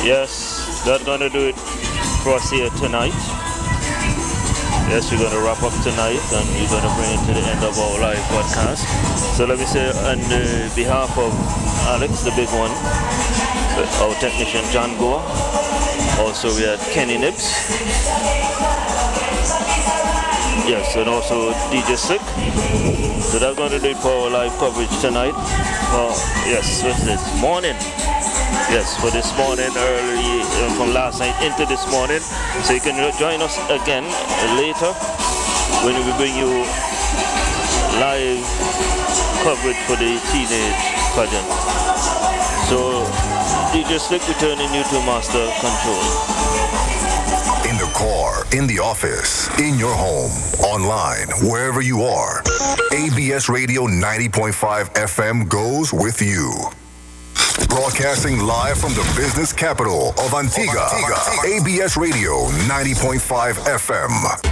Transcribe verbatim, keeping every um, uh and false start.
Yes, that's gonna do it for us here tonight. Yes, we're gonna wrap up tonight and we're gonna bring it to the end of our live podcast. So let me say on uh, behalf of Alex, the big one, our technician John Gore, also we had Kenny Nibbs. Yes, and also D J Slick. So that's going to do it for our live coverage tonight. Uh, yes, what's this? Morning. Yes, for this morning, early uh, from last night into this morning. So you can join us again later when we bring you live coverage for the teenage pageant. So D J Slick returning you to master control. In the car, in the office, in your home, online, wherever you are, A B S Radio ninety point five F M goes with you. Broadcasting live from the business capital of Antigua, Antigua. A B S Radio ninety point five F M.